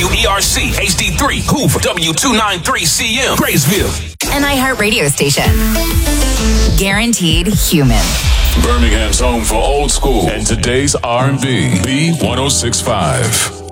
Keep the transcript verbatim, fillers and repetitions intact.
W E R C H D three, Hoover, W two ninety-three C M, Graysville. An iHeart radio station. Guaranteed human. Birmingham's home for old school and today's R and B. B one oh six point five.